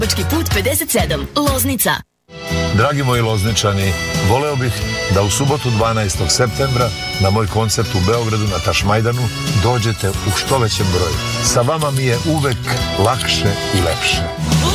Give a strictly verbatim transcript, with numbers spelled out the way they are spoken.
Bački put pedeset sedam, Loznica. Dragi moji Lozničani, voleo bih da u subotu dvanaestog septembra na moj koncert u Beogradu na Tašmajdanu dođete u što većem broju. Sa vama mi je uvek lakše i lepše.